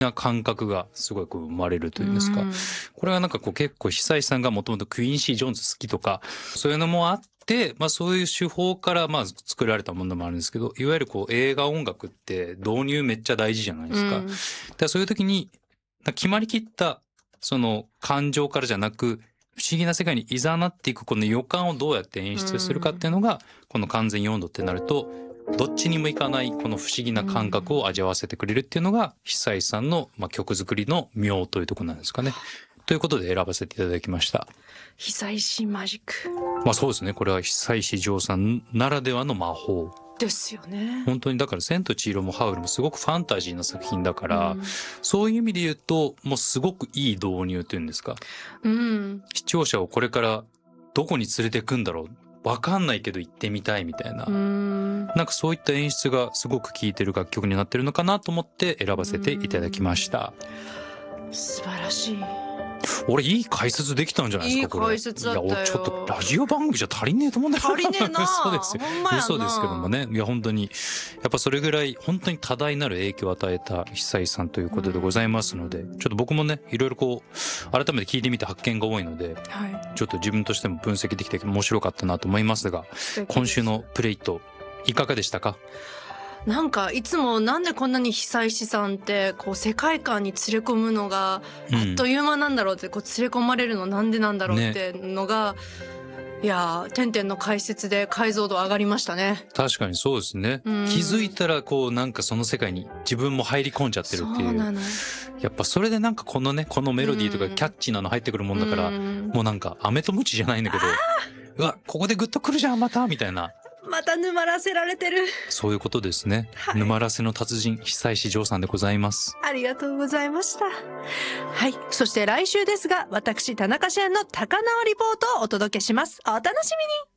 な感覚がすごいこう生まれるというんですか、これはなんかこう結構久石さんがもともとクイーンシー・ジョーンズ好きとかそういうのもあって、そういう手法から作られたものもあるんですけど、いわゆるこう映画音楽って導入めっちゃ大事じゃないですか。でそういう時に決まりきったその感情からじゃなく、不思議な世界に誘っていくこの予感をどうやって演出するかっていうのが、この完全4度ってなるとどっちにもいかないこの不思議な感覚を味わわせてくれるっていうのが久石さんの曲作りの妙というところなんですかね。ということで選ばせていただきました。 久石マジック。 そうですね。これは久石譲さんならではの魔法ですよね。 本当にだから千と千尋もハウルもすごくファンタジーな作品だから、そういう意味で言うともうすごくいい導入というんですか、視聴者をこれからどこに連れてくんだろう、わかんないけど行ってみたいみたいな、なんかそういった演出がすごく効いてる楽曲になってるのかなと思って選ばせていただきました。 素晴らしい。 俺いい解説できたんじゃないですか。 いい解説だったよ。 いやちょっとラジオ番組じゃ足りねえと思うんだよ。 足りねえな。 嘘ですよ。嘘ですけどもね。いや本当にやっぱそれぐらい本当に多大なる影響を与えた久石さんということでございますので、ちょっと僕もねいろいろこう改めて聞いてみて発見が多いので、ちょっと自分としても分析できて面白かったなと思いますが、今週のプレイトいかがでしたか。 なんかいつもなんでこんなに久石さんってこう世界観に連れ込むのがあっという間なんだろうって、こう連れ込まれるのなんでなんだろうってのが、いやてんてんの解説で解像度上がりましたね。 確かにそうですね。気づいたらこうなんかその世界に自分も入り込んじゃってるっていう。やっぱそれでなんかこのねこのメロディーとかキャッチーなの入ってくるもんだから、もうなんか飴とムチじゃないんだけど、うわここでグッとくるじゃんまたみたいな。 また沼らせられてる。 そういうことですね。沼らせの達人久石譲さんでございます。 ありがとうございました。はい、そして来週ですが私田中シェンの高輪リポートをお届けします。お楽しみに。